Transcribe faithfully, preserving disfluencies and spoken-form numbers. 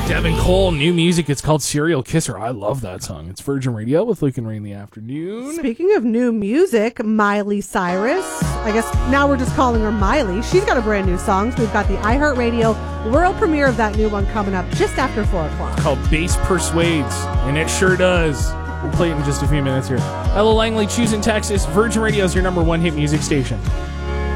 Devin Cole, new music. It's called Serial Kisser. I love that song. It's Virgin Radio with Luke and Ray in the afternoon. Speaking of new music, Miley Cyrus. I guess now we're just calling her Miley. She's got a brand new song. So we've got the iHeartRadio world premiere of that new one coming up just after four o'clock. It's called Bass Persuades, and it sure does. We'll play it in just a few minutes here. Ella Langley, choosing Texas. Virgin Radio is your number one hit music station.